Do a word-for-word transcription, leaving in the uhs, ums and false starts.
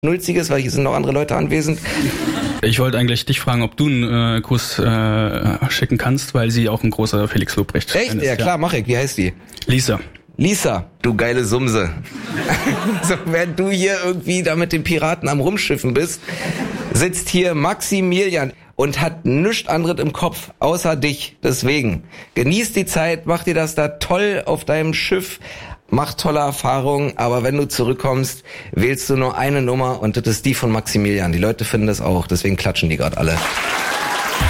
Nulziges, weil hier sind noch andere Leute anwesend. Ich wollte eigentlich dich fragen, ob du einen äh, Kuss äh, schicken kannst, weil sie auch ein großer Felix Lobrecht Echt? ist. Ja klar, mach ich. Wie heißt die? Lisa. Lisa, du geile Sumse. So, während du hier irgendwie da mit den Piraten am Rumschiffen bist, sitzt hier Maximilian und hat nichts anderes im Kopf, außer dich. Deswegen, genieß die Zeit, mach dir das da toll auf deinem Schiff, mach tolle Erfahrungen, aber wenn du zurückkommst, wählst du nur eine Nummer und das ist die von Maximilian. Die Leute finden das auch, deswegen klatschen die gerade alle.